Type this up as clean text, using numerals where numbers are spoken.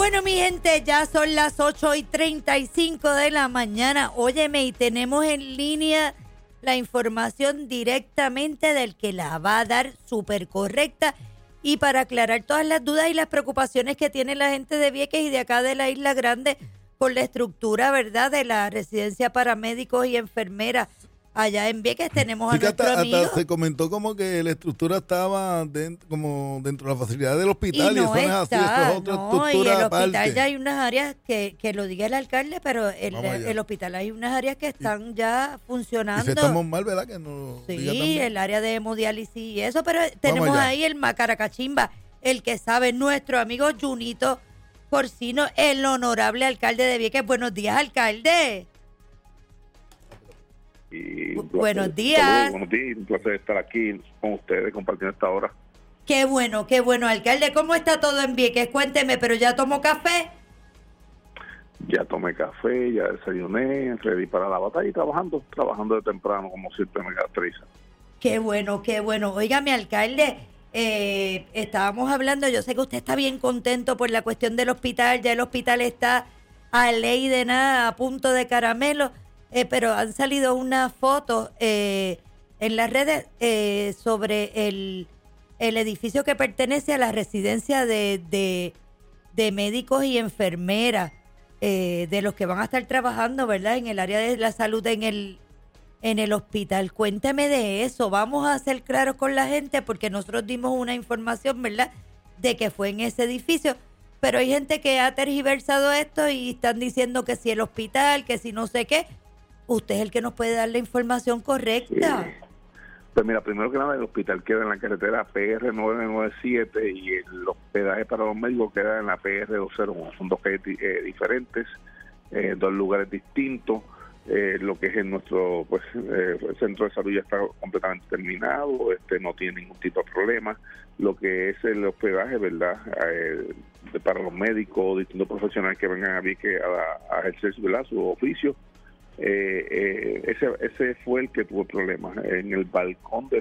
Bueno, mi gente, ya son las 8:35 de la mañana. Óyeme, y tenemos en línea la información directamente del que la va a dar súper correcta y para aclarar todas las dudas y las preocupaciones que tiene la gente de Vieques y de acá de la Isla Grande con la estructura, ¿verdad?, de la residencia para médicos y enfermeras. Allá en Vieques tenemos a nuestro amigo. Hasta se comentó como que la estructura estaba como dentro de la facilidad del hospital y no eso no es así, eso es otra estructura y el aparte. hospital ya hay unas áreas que lo diga el alcalde, pero el hospital hay unas áreas que están ya funcionando. Y si estamos mal, ¿verdad? Que no sí, el área de hemodiálisis y eso, pero tenemos ahí el Macaracachimba, el que sabe, nuestro amigo Junito Porcino, el honorable alcalde de Vieques. Buenos días, alcalde. Buenos días. Saludos, buenos días, un placer estar aquí con ustedes compartiendo esta hora. Qué bueno, alcalde. ¿Cómo está todo en Vieques? Cuénteme, ¿pero ya tomó café? Ya tomé café, ya desayuné, ready para la batalla y trabajando de temprano, como siempre me caracteriza. Qué bueno. Óigame, alcalde, estábamos hablando, yo sé que usted está bien contento por la cuestión del hospital, ya el hospital está a ley de nada, a punto de caramelo. Pero han salido unas fotos en las redes sobre el edificio que pertenece a la residencia de médicos y enfermeras, de los que van a estar trabajando, ¿verdad?, en el área de la salud en el hospital. Cuénteme de eso. Vamos a ser claros con la gente porque nosotros dimos una información, ¿verdad?, de que fue en ese edificio. Pero hay gente que ha tergiversado esto y están diciendo que si el hospital, que si no sé qué. Usted es el que nos puede dar la información correcta. Pues mira, primero que nada, el hospital queda en la carretera PR 997 y el hospedaje para los médicos queda en la PR 201. Son dos calles diferentes, dos lugares distintos. Lo que es en nuestro el centro de salud ya está completamente terminado, no tiene ningún tipo de problema. Lo que es el hospedaje, ¿verdad?, para los médicos, distintos profesionales que vengan aquí a ejercer, ¿verdad?, su oficio. Ese fue el que tuvo problemas. En el balcón de